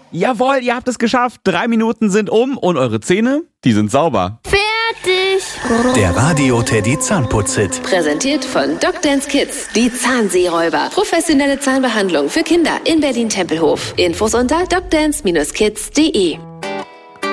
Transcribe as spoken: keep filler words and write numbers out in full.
Jawohl, ihr habt es geschafft. Drei Minuten sind um und eure Zähne, die sind sauber. Fertig. Der Radio Teddy Zahnputz-Hit. Präsentiert von Docdance Kids. Die Zahnseeräuber. Professionelle Zahnbehandlung für Kinder in Berlin-Tempelhof. Infos unter docdance Bindestrich kids punkt de.